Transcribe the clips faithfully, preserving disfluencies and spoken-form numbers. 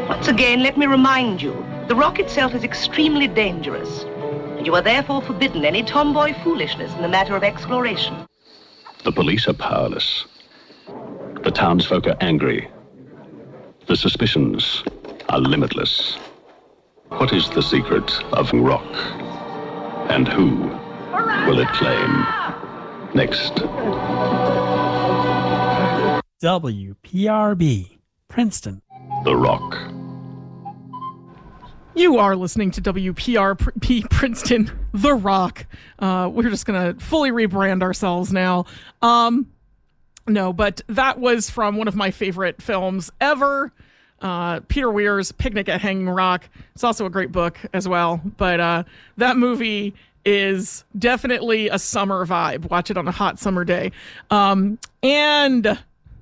Once again, let me remind you, the rock itself is extremely dangerous, and you are therefore forbidden any tomboy foolishness in the matter of exploration. The police are powerless. The townsfolk are angry. The suspicions are limitless. What is the secret of rock? And who will it claim next? W P R B, Princeton. The Rock. You are listening to W P R B Princeton, The Rock. Uh, we're just going to fully rebrand ourselves now. Um, no, but that was from one of my favorite films ever. Uh, Peter Weir's Picnic at Hanging Rock. It's also a great book as well. But uh, that movie is definitely a summer vibe. Watch it on a hot summer day. Um, and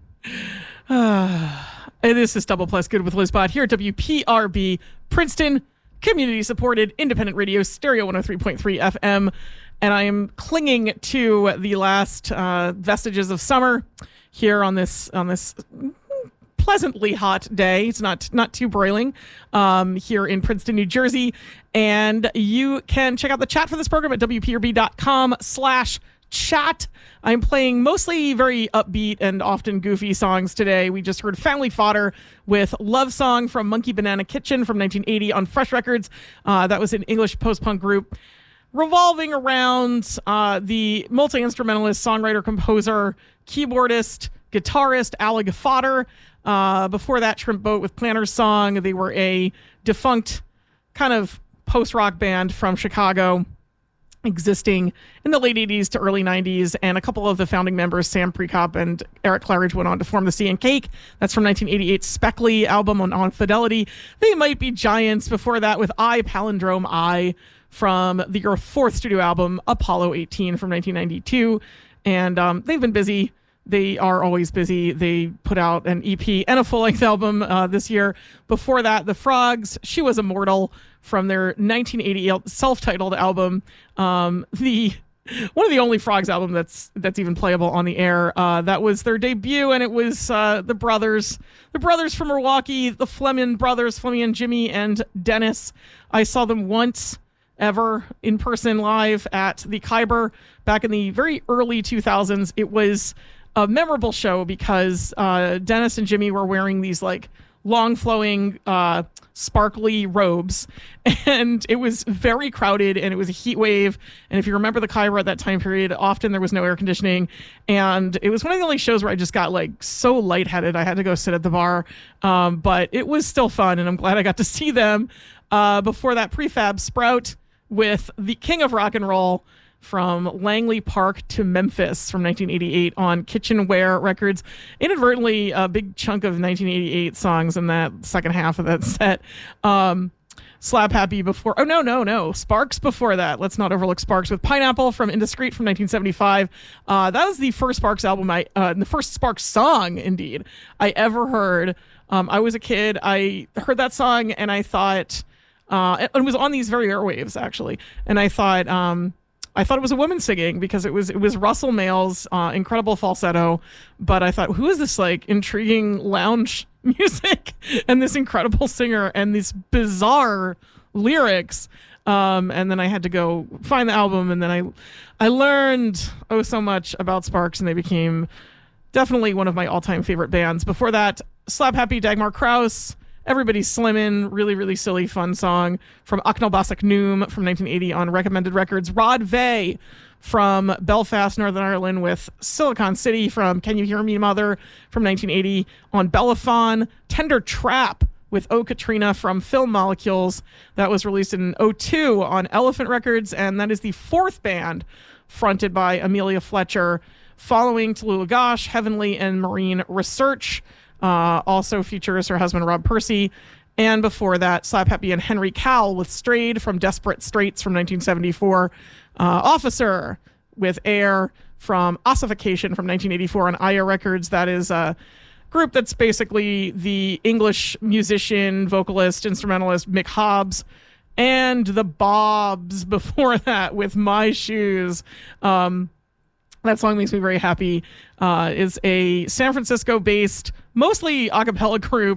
uh, this is Double Plus Good with Liz Bott here at W P R B Princeton, community-supported independent radio, stereo one oh three point three F M. And I am clinging to the last uh, vestiges of summer here on this on this pleasantly hot day. It's not not too broiling um, here in Princeton, New Jersey. And you can check out the chat for this program at W P R B dot com slash chat. I'm playing mostly very upbeat and often goofy songs today. We just heard Family Fodder with Love Song from Monkey Banana Kitchen from nineteen eighty on Fresh Records. Uh, that was an English post-punk group revolving around uh, the multi-instrumentalist, songwriter, composer, keyboardist, guitarist, Alec Fodder. Uh, before that, Shrimp Boat with Planner's Song. They were a defunct kind of post-rock band from Chicago, existing in the late eighties to early nineties, and a couple of the founding members, Sam Prekop and Eric Claridge, went on to form the Sea and Cake. That's from nineteen eighty-eight's Speckley album on On Fidelity. They Might Be Giants before that with I, Palindrome I, from the, your fourth studio album, Apollo eighteen from nineteen ninety-two. And um, they've been busy. They are always busy. They put out an E P and a full-length album uh, this year. Before that, The Frogs, She Was Immortal, from their nineteen eighty self-titled album. Um, the one of the only Frogs album that's that's even playable on the air. Uh, that was their debut, and it was uh, the brothers, the brothers from Milwaukee, the Fleming brothers, Fleming and Jimmy and Dennis. I saw them once ever in person live at the Khyber back in the very early two thousands. It was a memorable show because uh, Dennis and Jimmy were wearing these like long flowing, uh, sparkly robes, and it was very crowded, and it was a heat wave. And if you remember the Khyber at that time period, often there was no air conditioning, and it was one of the only shows where I just got like so lightheaded I had to go sit at the bar. Um, but it was still fun, and I'm glad I got to see them. Uh, before that, Prefab Sprout with the King of Rock and Roll, from Langley Park to Memphis from nineteen eighty-eight on Kitchenware Records. Inadvertently, a big chunk of nineteen eighty-eight songs in that second half of that set. Um, Slap Happy before, oh no, no, no. Sparks before that. Let's not overlook Sparks with Pineapple from Indiscreet from nineteen seventy-five. Uh, that was the first Sparks album, I, uh, the first Sparks song, indeed, I ever heard. Um, I was a kid. I heard that song and I thought, uh, it, it was on these very airwaves actually. And I thought, um, I thought it was a woman singing because it was it was Russell Mail's uh, incredible falsetto, but I thought, who is this like intriguing lounge music and this incredible singer and these bizarre lyrics? Um, and then I had to go find the album, and then I I learned oh so much about Sparks, and they became definitely one of my all-time favorite bands. Before that, Slap Happy, Dagmar Krause, Everybody's Slimmin', really, really silly, fun song from Aknalbasak Noom from nineteen eighty on Recommended Records. Rod Vay from Belfast, Northern Ireland with Silicon City from Can You Hear Me, Mother from nineteen eighty on Bellaphon. Tender Trap with Oh Katrina from Film Molecules. That was released in oh two on Elephant Records, and that is the fourth band fronted by Amelia Fletcher, following Tallulah Gosh, Heavenly, and Marine Research. Uh, also features her husband, Rob Percy. And before that, Slap Happy and Henry Cowell with Strayed from Desperate Straits from nineteen seventy-four. Uh, Officer with Air from Ossification from nineteen eighty-four on Aya Records. That is a group that's basically the English musician, vocalist, instrumentalist Mick Hobbs. And the Bobs before that with My Shoes. Um, that song makes me very happy. Uh, is a San Francisco-based, mostly a cappella group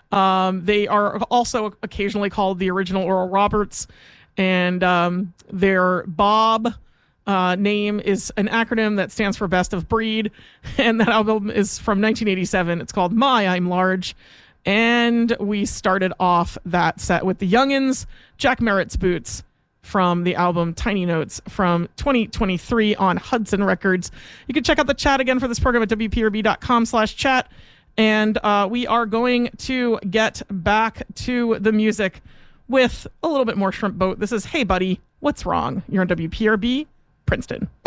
Um, they are also occasionally called the original Oral Roberts, and um, their Bob uh, name is an acronym that stands for Best of Breed, and that album is from nineteen eighty-seven. It's called My, I'm Large, and we started off that set with the Youngins, Jack Merritt's Boots, from the album Tiny Notes from twenty twenty-three on Hudson Records. You can check out the chat again for this program at W P R B dot com slash chat. And uh, we are going to get back to the music with a little bit more Shrimp Boat. This is Hey Buddy, What's Wrong? You're on W P R B, Princeton.